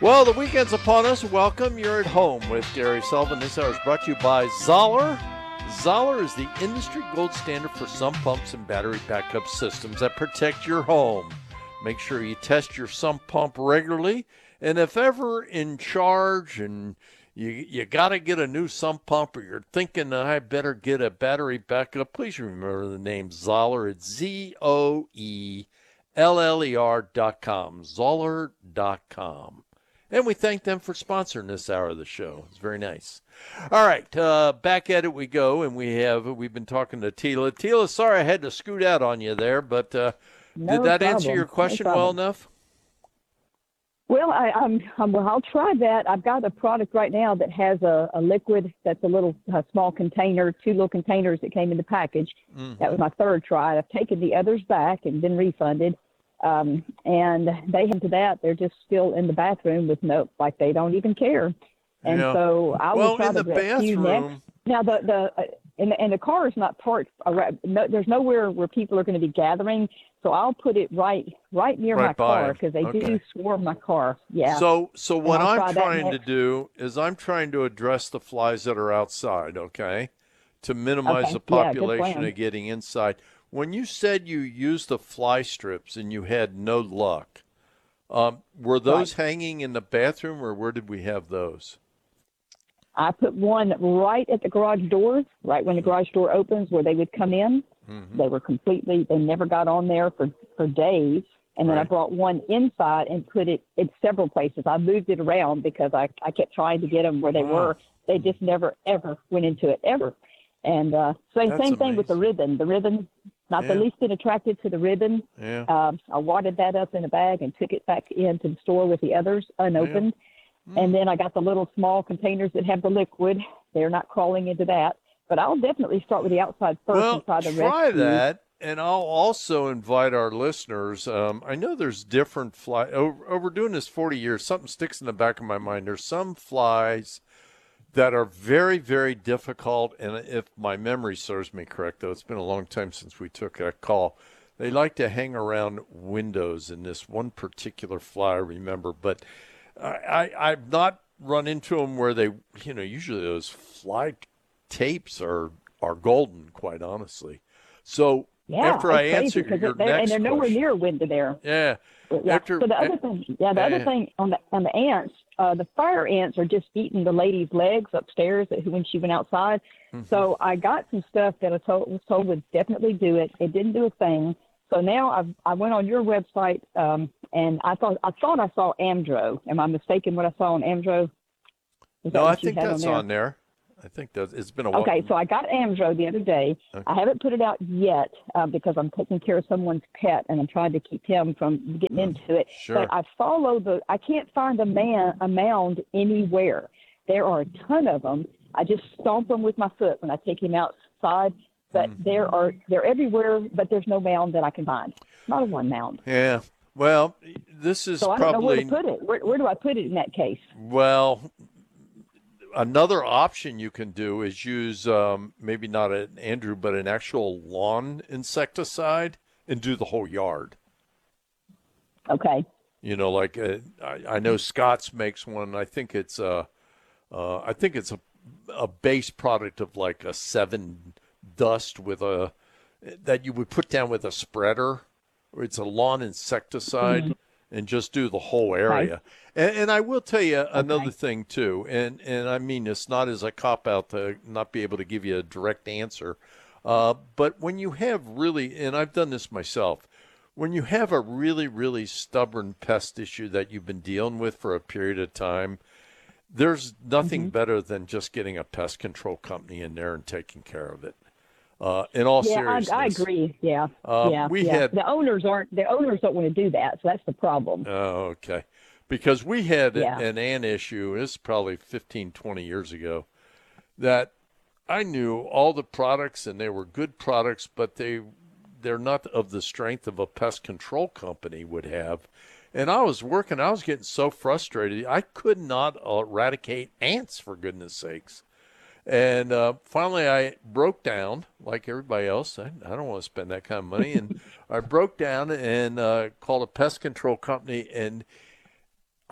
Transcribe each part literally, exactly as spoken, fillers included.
Well, the weekend's upon us. Welcome. You're at home with Gary Sullivan. This hour is brought to you by Zoller. Zoller is the industry gold standard for sump pumps and battery backup systems that protect your home. Make sure you test your sump pump regularly. And if ever in charge and you you got to get a new sump pump or you're thinking that I better get a battery backup, please remember the name Zoller. It's Z O E L L E R dot com, Zoller dot com. And we thank them for sponsoring this hour of the show. It's very nice. All right, uh, back at it we go, and we have we've been talking to Tila. Tila, sorry I had to scoot out on you there, but uh, no did that problem. answer your question no well enough? Well, I, I'm, I'm, well, I'll try that. I've got a product right now that has a, a liquid that's a little a small container, two little containers that came in the package. Mm-hmm. That was my third try. I've taken the others back and been refunded. Um, and they into that, they're just still in the bathroom with no, like they don't even care. And yeah. so I well, will try in to the rescue bathroom. next. Now the the uh, and, the, and the car is not parked. Around, no, there's nowhere where people are going to be gathering. So I'll put it right right near right my car because they okay. do swarm my car. Yeah. So so what I'm try trying to do is I'm trying to address the flies that are outside. Okay, to minimize okay. the population yeah, of getting inside. When you said you used the fly strips and you had no luck, um, were those right. hanging in the bathroom or where did we have those? I put one right at the garage door, right when the garage door opens where they would come in. Mm-hmm. They were completely, they never got on there for, for days. And then right. I brought one inside and put it in several places. I moved it around because I, I kept trying to get them where they wow. were. They just never, ever went into it, ever. And uh, so same amazing. thing with the ribbon. The ribbon, not yeah. the least bit attracted to the ribbon. Yeah. Um, I wadded that up in a bag and took it back into the store with the others unopened. Yeah. Mm. And then I got the little small containers that have the liquid. They're not crawling into that. But I'll definitely start with the outside first well, and try the try rescue. that. And I'll also invite our listeners. Um, I know there's different flies. Over, over doing this forty years, something sticks in the back of my mind. There's some flies that are very, very difficult. And if my memory serves me correct, though, it's been a long time since we took that call. They like to hang around windows in this one particular fly, I remember. But I, I, I've not run into them where they, you know, usually those fly tapes are, are golden, quite honestly. So yeah, after I answer your they're, next question. And they're nowhere near a window there. Yeah. yeah. After, so the other thing, yeah, the uh, other thing on the on the ants, uh, the fire ants are just eating the lady's legs upstairs when she went outside. Mm-hmm. So I got some stuff that I told, was told would definitely do it. It didn't do a thing. So now I've, I went on your website um, and I thought I thought I saw Amdro. Am I mistaken what I saw on Amdro? Is no, I think that's on there? on there. I think that it's been a while. Okay, so I got Amdro the other day. Okay. I haven't put it out yet uh, because I'm taking care of someone's pet and I'm trying to keep him from getting mm, into it. Sure. But I follow the. I can't find a man a mound anywhere. There are a ton of them. I just stomp them with my foot when I take him outside. But mm. there are they're everywhere. But there's no mound that I can find. Not a one mound. Yeah. Well, this is so I probably. don't know where to put it. Where, where do I put it in that case? Well. Another option you can do is use um, maybe not an Andrew, but an actual lawn insecticide and do the whole yard. Okay. You know, like uh, I, I know Scott's makes one. I think it's a, uh, I think it's a, a base product of like a seven dust with a that you would put down with a spreader. It's a lawn insecticide. Mm-hmm. And just do the whole area. Okay. And, and I will tell you another okay. thing, too, and, and I mean this not as a cop-out to not be able to give you a direct answer, uh, but when you have really, and I've done this myself, when you have a really, really stubborn pest issue that you've been dealing with for a period of time, there's nothing mm-hmm. better than just getting a pest control company in there and taking care of it. Uh, in all yeah, seriousness, I, I agree. Yeah, uh, yeah. We yeah. had the owners aren't. The owners don't want to do that, so that's the problem. Oh, okay. Because we had yeah. an ant issue. This is probably fifteen, twenty years ago. That I knew all the products, and they were good products, but they they're not of the strength of a pest control company would have. And I was working. I was getting so frustrated. I could not eradicate ants, for goodness sakes. And uh, finally, I broke down, like everybody else. I, I don't want to spend that kind of money. And I broke down and uh, called a pest control company. And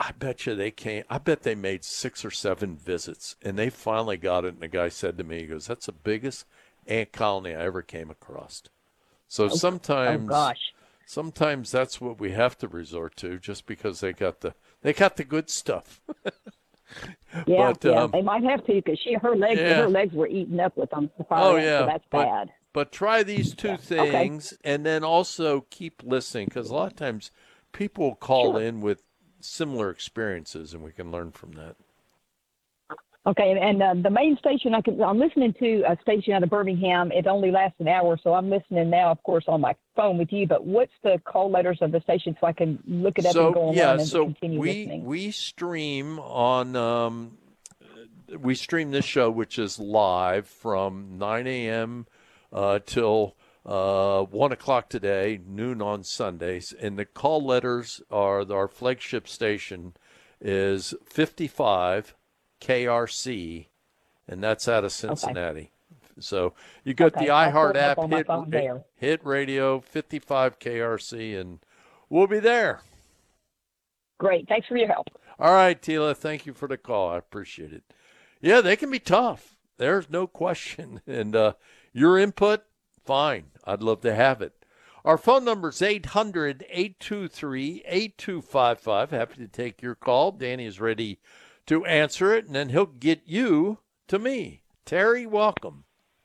I bet you they came. I bet they made six or seven visits, and they finally got it. And the guy said to me, he goes, "That's the biggest ant colony I ever came across." So Oh, oh sometimes, gosh. sometimes that's what we have to resort to, just because they got the they got the good stuff. Yeah, But, yeah, um, they might have to because she her legs yeah. her legs were eaten up with them. The fire Oh ants, yeah, so that's but, bad. But try these two Yeah. Okay. things, and then also keep listening, because a lot of times people will call Sure. in with similar experiences, and we can learn from that. Okay, and, and uh, the main station I could, I'm listening to a station out of Birmingham. It only lasts an hour, so I'm listening now, of course, on my phone with you. But what's the call letters of the station so I can look it up and go So online yeah, and so continue we listening? we stream on um, we stream this show, which is live from nine a.m. Uh, till uh, one o'clock today, noon on Sundays, and the call letters are our flagship station is fifty-five K R C, and that's out of Cincinnati. So you got Okay, the I'll pull iHeart it up app, on my hit, phone there. hit radio fifty-five K R C, and we'll be there. Great. Thanks for your help. All right, Tila, thank you for the call. I appreciate it. Yeah, they can be tough. There's no question. And uh, your input, fine. I'd love to have it. Our phone number is eight hundred, eight two three, eight two five five. Happy to take your call. Danny is ready to answer it, and then he'll get you to me. Terry, welcome.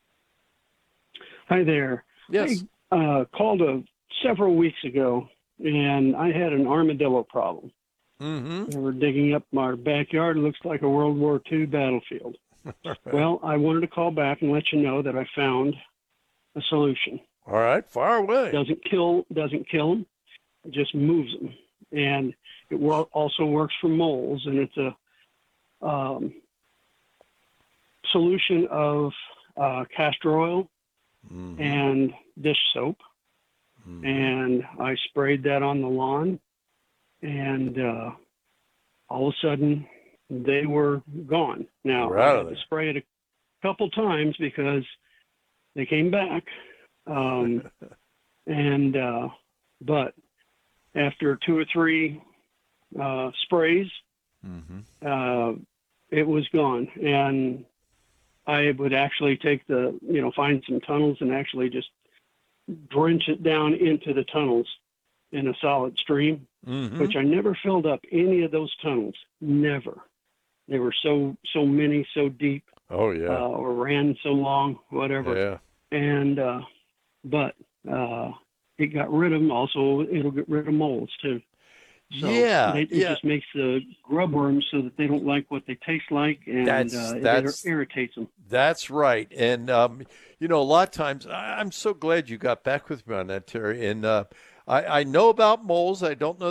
Hi there. Yes. I uh, called a, several weeks ago, and I had an armadillo problem. Mm-hmm. They were digging up my backyard. It looks like a World War Two battlefield. Right. Well, I wanted to call back and let you know that I found a solution. All right, far away. Doesn't kill, doesn't kill them. It just moves them, and it wor- also works for moles. And it's a um, solution of uh, castor oil Mm-hmm. and dish soap. Mm-hmm. And I sprayed that on the lawn, and uh, all of a sudden they were gone. Now We're I out had of to there. spray it a couple times because they came back. Um, and uh, but after two or three uh, sprays, Mm-hmm. uh, it was gone. And I would actually take the, you know, find some tunnels and actually just drench it down into the tunnels in a solid stream, Mm-hmm. which I never filled up any of those tunnels. Never. They were so, so many, so deep, Oh, yeah. uh, or ran so long, whatever. Yeah. And, uh, but, uh, it got rid of them. Also, it'll get rid of moles too. So Yeah, they, it yeah. just makes the grub worms so that they don't like what they taste like, and That's- uh, that's- it irritates them. That's right. And, um, you know, a lot of times, I- I'm so glad you got back with me on that, Terry. And uh, I, I know about moles. I don't know